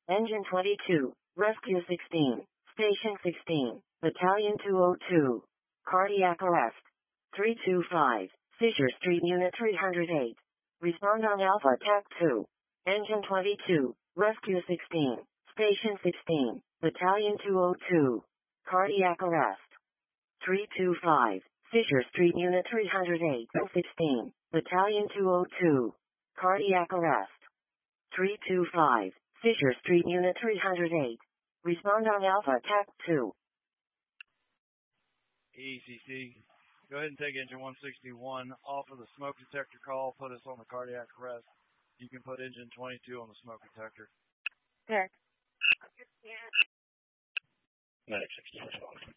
Engine 22, Rescue 16, Station 16, Battalion 202, Cardiac Arrest. 325, Fisher Street Unit 308. Respond on Alpha TAC 2. Engine 22, Rescue 16, Station 16, Battalion 202, Cardiac Arrest. 325, Fisher Street Unit 308 and 16, Battalion 202, Cardiac Arrest. 325, Fisher Street Unit 308. Respond on Alpha TAC 2. ECC, go ahead and take engine 161 off of the smoke detector call. Put us on the cardiac arrest. You can put engine 22 on the smoke detector. There. Medic 16.